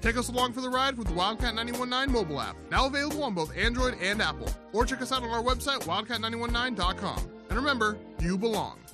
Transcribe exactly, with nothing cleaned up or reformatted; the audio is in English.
Take us along for the ride with the Wildcat nine one nine mobile app, now available on both Android and Apple. Or check us out on our website, wildcat nine one nine dot com. And remember, you belong.